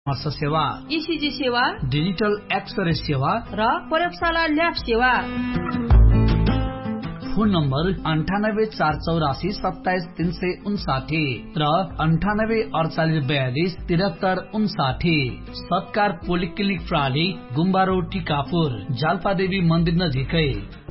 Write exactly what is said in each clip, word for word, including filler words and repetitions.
परामर्श सेवा, ईसीजी सेवा, डिजिटल एक्सरे सेवा र प्रयोगशाला ल्याब सेवा। फोन नम्बर अन्ठानब्बे चार चौरासी सत्ताइस तीन सय उन्साठी र अन्ठानब्बे अडचालिस बयालिस त्रिहत्तर उन्साठी। सत्कार पोलिक्लिनिक प्रणाली, गुम्बा रोड, टिकापुर, जाल्पादेवी मन्दिर नजिकै।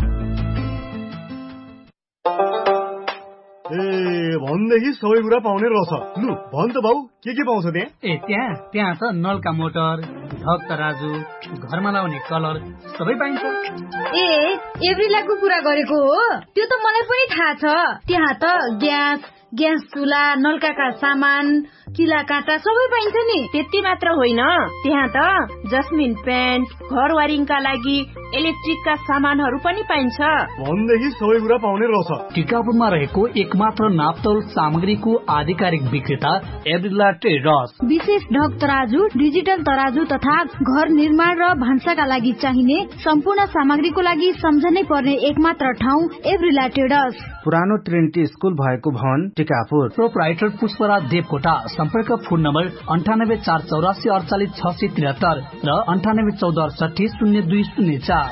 ए भन्देखि सबै कुरा पाउने रहेछ। लु भन त भाउ, के के पाउँछ त्यहाँ? ए त्यहाँ त्यहाँ त नलका मोटर, ढक तराजु, घरमा लाउने कलर सबै पाइन्छ। ए एभ्रिलाको कुरा गरेको हो? त्यो त मलाई पनि थाहा छ। त्यहाँ त ग्यास ग्यास चुला, नलकाका सामान, किला काँटा सबै पाइन्छ नि। त्यति मात्र होइन, त्यहाँ त जस्मिन पेन्ट, घर वायरिङका लागि इलेक्ट्रिकका सामानहरू पनि पाइन्छ। भन्देखि सबै कुरा पाउने रहेछ। टिकापुरमा रहेको एकमात्र नापतोल सामग्रीको आधिकारिक विक्रेता एभ्रिला ट्रेडर्स। विशेष ढक तराजु, डिजिटल तराजु तथा घर निर्माण र भान्साका लागि चाहिने सम्पूर्ण सामग्रीको लागि सम्झनै पर्ने एकमात्र ठाउँ एभ्रिला ट्रेडर्स। पुरानो ट्रिनिटी स्कुल भएको भवन, टिकापुर। प्रोपराइटर पुष्पराज देवकोटा। सम्पर्क फोन नम्बर अन्ठानब्बे चार चौरासी अडचालिस छ सय त्रिहत्तर र अन्ठानब्बे चौध अडसठी शून्य दुई शून्य चार।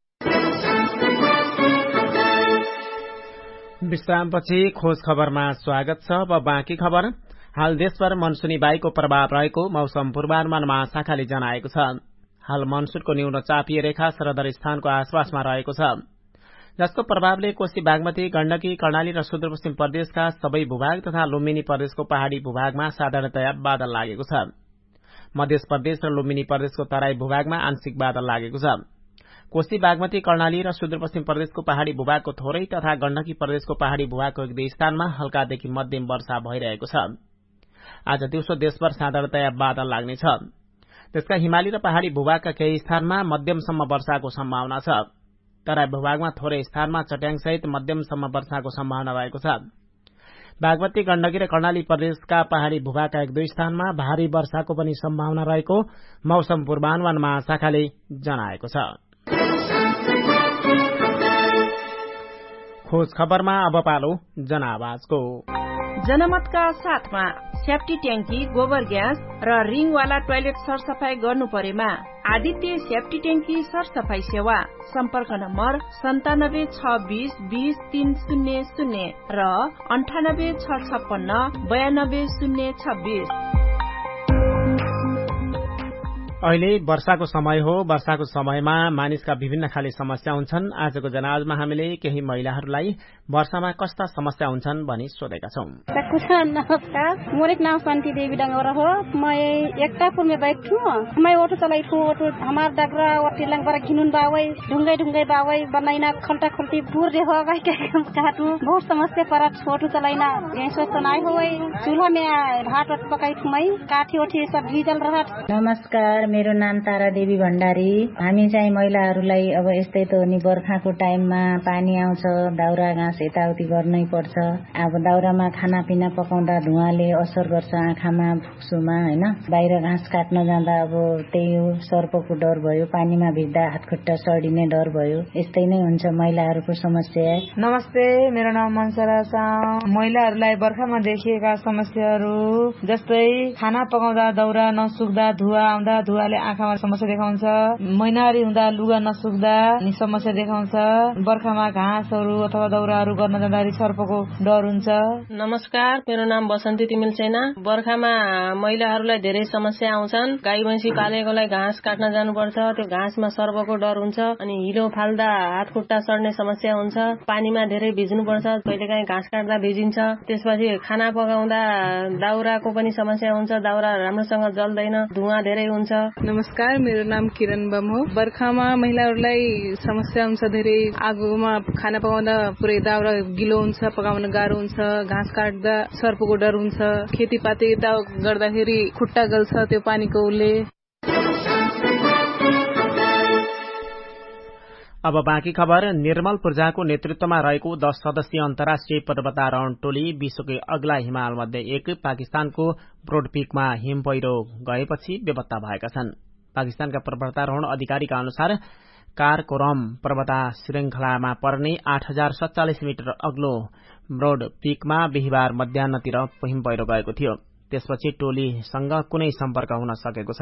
विश्रामपछि खोज खबरमा स्वागत छ। अब बाँकी खबर। हाल देशभर मनसुनी वायुको प्रभाव रहेको मौसम पूर्वानुमान महाशाखाले जनाएको छ। हाल मनसुनको न्यून चापीय रेखा सरदर स्थानको आसपासमा रहेको छ, जसको प्रभावले कोशी, बागमती, गण्डकी, कर्णाली र सुदूरपश्चिम प्रदेशका सबै भूभाग तथा लुम्बिनी प्रदेशको पहाड़ी भूभागमा साधारणतया बादल लागेको छ। मध्य प्रदेश र लुम्बिनी प्रदेशको तराई भूभागमा आंशिक बादल लागेको छ। कोशी, बागमती, कर्णाली र सुदूरपश्चिम प्रदेशको पहाड़ी भूभागको थोरै तथा गण्डकी प्रदेशको पहाड़ी भूभागको एक दुई स्थानमा हल्कादेखि मध्यम वर्षा भइरहेको छ। आज दिउँसो देशभर साधारणतया बादल लाग्नेछ। त्यसका हिमाली र पहाड़ी भूभागका केही स्थानमा मध्यमसम्म वर्षाको सम्भावना छ। तराई भूभागमा थोरै स्थानमा चट्याङसहित मध्यमसम्म वर्षाको सम्भावना रहेको छ। बागमती, गण्डकी र कर्णाली प्रदेशका पहाड़ी भूभागका एक दुई स्थानमा भारी वर्षाको पनि सम्भावना रहेको मौसम पूर्वानुमान महाशाखाले जनाएको छ। खोज खबरमा अब पालो जनआवाजको। जनमतका साथमा सेफ्टी ट्याङ्की, गोबर ग्यास र रिङवाला टोयलेट सरसफाई गर्नु परेमा आदित्य सेफ्टी ट्याङ्की सरसफाई सेवा। सम्पर्क नम्बर सन्तानब्बे छ बीस बीस तीन शून्य शून्य र अन्ठानब्बे छ छप्पन्न बयानब्बे शून्य छब्बीस। अहिले वर्षाको समय हो। वर्षाको समयमा मानिसका विभिन्न खाले समस्या हुन्छन्। आजको जनाजमा हामीले केही महिलाहरूलाई वर्षामा कस्ता समस्या हुन्छन् भनी सोधेका छौं। नमस्कार, मोरे नाम शान्ति देवी डंगोरा हो। मैं एकतापुर में बैठू। मैं ऑटो चलाई थू। ऑटो हमार डगरा वटी लंग पर घिनुन बावई, ढुंगे ढुंगे बावई बनाइना खलटा खलटी दूर रे हो गई के चाहतू। बहुत समस्या पर ऑटो चलाइना गैसो तनाई होई। चूल्हा में भात पकाई थू। मैं काठी ओठी सब डीजल रहत। नमस्कार, मेरो नाम तारा देवी भण्डारी। हामी चाहिँ महिलाहरूलाई अब यस्तै त नि बर्खाको टाइममा पानी आउँछ, दाउरा घाँस यताउति गर्नै पर्छ। अब दाउरामा खानापिना पकाउँदा धुवाले असर गर्छ आँखामा, फुक्सोमा हैन। बाहिर घाँस काट्न जाँदा अब त्यही हो, सर्पको डर भयो, पानीमा भिज्दा हातखुट्टा सडिने डर भयो। यस्तै नै हुन्छ महिलाहरूको समस्या। नमस्ते, मेरो नाम मनसरा साउ। महिलाहरूलाई बर्खामा देखिएका समस्याहरू जस्तै खाना पकाउँदा दाउरा नसुक्दा, धुवा आउँदा, धुवाले आँखामा समस्या देखाउँछ। महिनारी हुँदा लुगा नसुक्दा समस्या देखाउँछ। बर्खामा घाँसहरू अथवा दाउराहरू गर्न जाँदाखेरि सर्पको डर हुन्छ। नमस्कार, मेरो नाम बसन्ती तिमिल सेना। बर्खामा महिलाहरूलाई धेरै समस्या आउँछन्। गाई भैँसी पालेकोलाई घाँस काट्न जानुपर्छ, त्यो घाँसमा सर्पको डर हुन्छ। अनि हिलो फाल्दा हात खुट्टा सड्ने समस्या हुन्छ। पानीमा धेरै भिज्नुपर्छ, कहिलेकाहीँ घाँस काट्दा भिजिन्छ। त्यसपछि खाना पकाउँदा दाउराको पनि समस्या हुन्छ, दाउरा राम्रोसँग जल्दैन, धुवा धेरै हुन्छ। नमस्कार, मेरो नाम किरण बम हो। बर्खामा महिलाहरूलाई समस्या हुन्छ धेरै। आगोमा खाना पकाउँदा पुरै दाउरा गिलो हुन्छ, पकाउन गाह्रो हुन्छ। घाँस काट्दा सर्पको डर हुन्छ। खेतीपाती गर्दाखेरि खुट्टा गल्छ त्यो पानीको उले। अब बाँकी खबर। निर्मल पूर्जाको नेतृत्वमा रहेको दस सदस्यीय अन्तर्राष्ट्रिय पर्वतारोहण टोली विश्वकै अग्ला हिमाल मध्ये एक पाकिस्तानको ब्रोडपीकमा हिम पहिरो गएपछि बेपत्ता भएका छन्। पाकिस्तानका पर्वतारोहण अधिकारीका अनुसार कारकोरम पर्वता श्रृंखलामा पर्ने आठ हजार सत्तालिस मिटर अग्लो ब्रोड पीकमा बिहिबार मध्याहतिर हिम पहिरो गएको थियो। त्यसपछि टोलीसँग कुनै सम्पर्क हुन सकेको